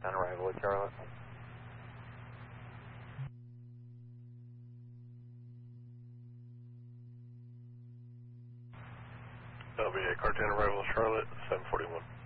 On arrival at Charlotte. LBA car 10 arrival Charlotte, 741.